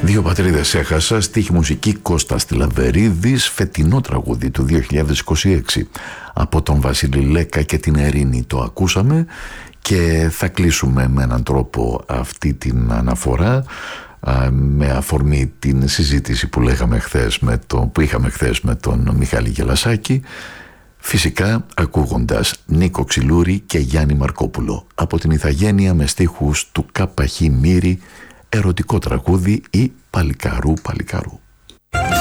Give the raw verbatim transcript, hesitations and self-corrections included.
Δύο πατρίδες έχασα, στίχη μουσική Κώστας Τηλαβερίδης, φετινό τραγούδι του δύο χιλιάδες είκοσι έξι. Από τον Βασίλη Λέκα και την Ερήνη το ακούσαμε και θα κλείσουμε με έναν τρόπο αυτή την αναφορά με αφορμή την συζήτηση που, λέγαμε χθες με το, που είχαμε χθες με τον Μιχάλη Γελασάκη, φυσικά ακούγοντας Νίκο Ξυλούρη και Γιάννη Μαρκόπουλο από την Ιθαγένεια με στίχους του Κάπαχη Μύρη, ερωτικό τραγούδι ή Παλικαρού Παλικαρού.